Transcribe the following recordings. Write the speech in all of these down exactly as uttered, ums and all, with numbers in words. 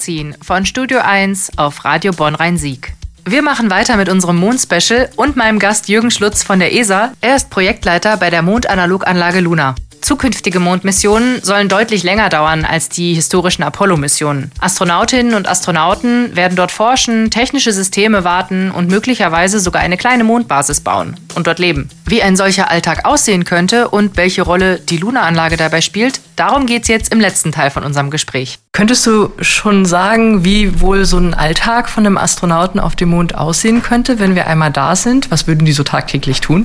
Magazin von Studio eins auf Radio Bonn-Rhein-Sieg. Wir machen weiter mit unserem Mond-Special und meinem Gast Jürgen Schlutz von der E S A. Er ist Projektleiter bei der Mondanaloganlage Luna. Zukünftige Mondmissionen sollen deutlich länger dauern als die historischen Apollo-Missionen. Astronautinnen und Astronauten werden dort forschen, technische Systeme warten und möglicherweise sogar eine kleine Mondbasis bauen und dort leben. Wie ein solcher Alltag aussehen könnte und welche Rolle die Luna-Anlage dabei spielt, darum geht's jetzt im letzten Teil von unserem Gespräch. Könntest du schon sagen, wie wohl so ein Alltag von einem Astronauten auf dem Mond aussehen könnte, wenn wir einmal da sind? Was würden die so tagtäglich tun?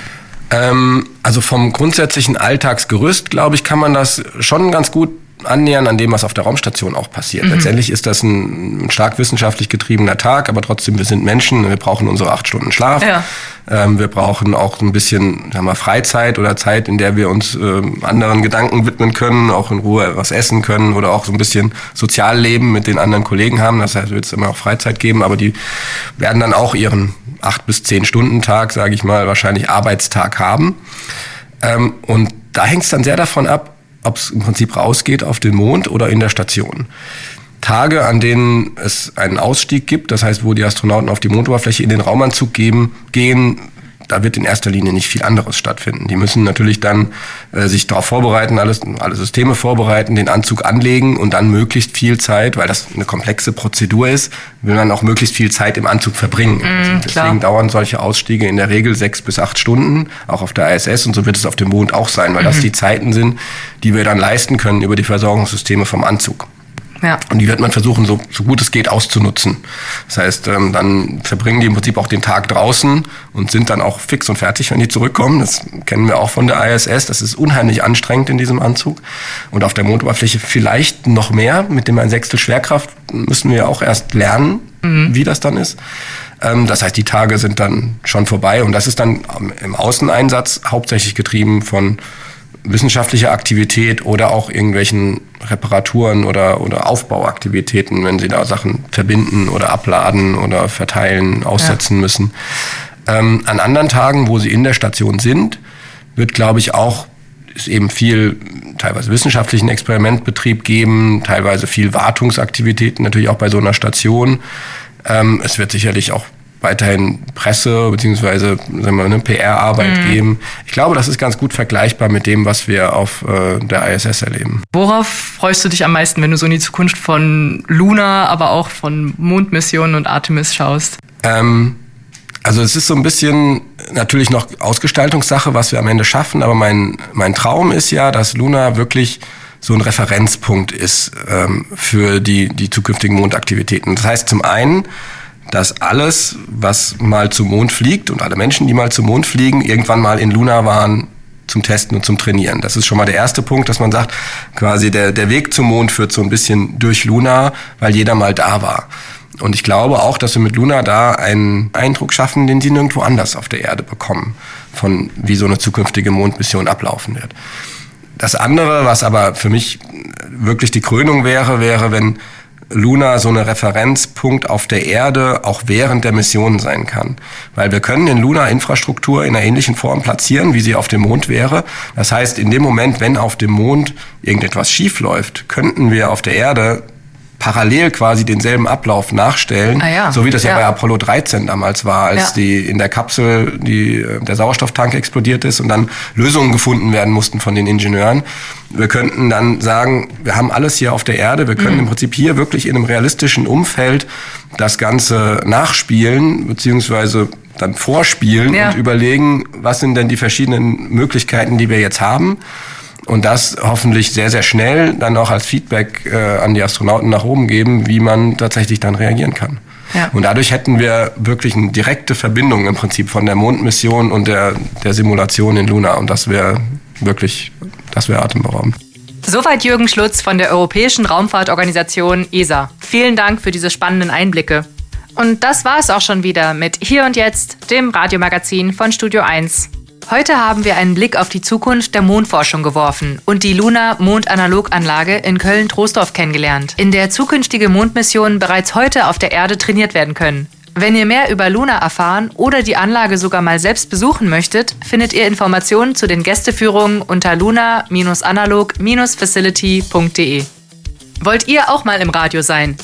Ähm, also vom grundsätzlichen Alltagsgerüst, glaube ich, kann man das schon ganz gut annähern an dem, was auf der Raumstation auch passiert. Mhm. Letztendlich ist das ein, ein stark wissenschaftlich getriebener Tag, aber trotzdem, wir sind Menschen, wir brauchen unsere acht Stunden Schlaf. Ja. Ähm, wir brauchen auch ein bisschen, sagen wir, Freizeit oder Zeit, in der wir uns äh, anderen Gedanken widmen können, auch in Ruhe was essen können oder auch so ein bisschen Sozialleben mit den anderen Kollegen haben. Das heißt, wird es immer auch Freizeit geben, aber die werden dann auch ihren acht bis zehn Stunden Tag, sage ich mal, wahrscheinlich Arbeitstag haben. Ähm, und da hängt es dann sehr davon ab, ob es im Prinzip rausgeht auf den Mond oder in der Station. Tage, an denen es einen Ausstieg gibt, das heißt, wo die Astronauten auf die Mondoberfläche in den Raumanzug geben, gehen, da wird in erster Linie nicht viel anderes stattfinden. Die müssen natürlich dann äh, sich darauf vorbereiten, alles, alle Systeme vorbereiten, den Anzug anlegen und dann möglichst viel Zeit, weil das eine komplexe Prozedur ist, will man auch möglichst viel Zeit im Anzug verbringen. Mm, also deswegen klar. Dauern solche Ausstiege in der Regel sechs bis acht Stunden, auch auf der I S S, und so wird es auf dem Mond auch sein, weil mhm. das die Zeiten sind, die wir dann leisten können über die Versorgungssysteme vom Anzug. Ja. Und die wird man versuchen, so, so gut es geht, auszunutzen. Das heißt, ähm, dann verbringen die im Prinzip auch den Tag draußen und sind dann auch fix und fertig, wenn die zurückkommen. Das kennen wir auch von der I S S. Das ist unheimlich anstrengend in diesem Anzug. Und auf der Mondoberfläche vielleicht noch mehr. Mit dem ein Sechstel Schwerkraft müssen wir auch erst lernen, mhm. wie das dann ist. Ähm, das heißt, die Tage sind dann schon vorbei. Und das ist dann im Außeneinsatz hauptsächlich getrieben von wissenschaftliche Aktivität oder auch irgendwelchen Reparaturen oder, oder Aufbauaktivitäten, wenn sie da Sachen verbinden oder abladen oder verteilen, aussetzen ja. müssen. Ähm, an anderen Tagen, wo sie in der Station sind, wird, glaube ich, auch ist eben viel teilweise wissenschaftlichen Experimentbetrieb geben, teilweise viel Wartungsaktivitäten, natürlich auch bei so einer Station. Ähm, es wird sicherlich auch weiterhin Presse bzw. sagen wir, eine P R-Arbeit mhm. geben. Ich glaube, das ist ganz gut vergleichbar mit dem, was wir auf äh, der I S S erleben. Worauf freust du dich am meisten, wenn du so in die Zukunft von Luna, aber auch von Mondmissionen und Artemis schaust? Ähm, also es ist so ein bisschen natürlich noch Ausgestaltungssache, was wir am Ende schaffen, aber mein, mein Traum ist ja, dass Luna wirklich so ein Referenzpunkt ist ähm, für die, die zukünftigen Mondaktivitäten. Das heißt zum einen, dass alles, was mal zum Mond fliegt und alle Menschen, die mal zum Mond fliegen, irgendwann mal in Luna waren zum Testen und zum Trainieren. Das ist schon mal der erste Punkt, dass man sagt, quasi der, der Weg zum Mond führt so ein bisschen durch Luna, weil jeder mal da war. Und ich glaube auch, dass wir mit Luna da einen Eindruck schaffen, den sie nirgendwo anders auf der Erde bekommen, von wie so eine zukünftige Mondmission ablaufen wird. Das andere, was aber für mich wirklich die Krönung wäre, wäre, wenn Luna so eine Referenzpunkt auf der Erde auch während der Mission sein kann. Weil wir können in Luna Infrastruktur in einer ähnlichen Form platzieren, wie sie auf dem Mond wäre. Das heißt, in dem Moment, wenn auf dem Mond irgendetwas schief läuft, könnten wir auf der Erde parallel quasi denselben Ablauf nachstellen, ah ja. so wie das ja, ja bei Apollo dreizehn damals war, als ja. die in der Kapsel die, der Sauerstofftank explodiert ist und dann Lösungen gefunden werden mussten von den Ingenieuren. Wir könnten dann sagen, wir haben alles hier auf der Erde, wir können mhm. im Prinzip hier wirklich in einem realistischen Umfeld das Ganze nachspielen, beziehungsweise dann vorspielen ja. und überlegen, was sind denn die verschiedenen Möglichkeiten, die wir jetzt haben. Und das hoffentlich sehr, sehr schnell dann auch als Feedback äh, an die Astronauten nach oben geben, wie man tatsächlich dann reagieren kann. Ja. Und dadurch hätten wir wirklich eine direkte Verbindung im Prinzip von der Mondmission und der, der Simulation in Luna. Und das wäre wirklich, das wäre atemberaubend. Soweit Jürgen Schlutz von der Europäischen Raumfahrtorganisation E S A. Vielen Dank für diese spannenden Einblicke. Und das war es auch schon wieder mit Hier und Jetzt, dem Radiomagazin von Studio eins. Heute haben wir einen Blick auf die Zukunft der Mondforschung geworfen und die Luna-Mondanaloganlage in Köln-Troisdorf kennengelernt, in der zukünftige Mondmissionen bereits heute auf der Erde trainiert werden können. Wenn ihr mehr über Luna erfahren oder die Anlage sogar mal selbst besuchen möchtet, findet ihr Informationen zu den Gästeführungen unter luna Bindestrich analog Bindestrich facility Punkt de. Wollt ihr auch mal im Radio sein?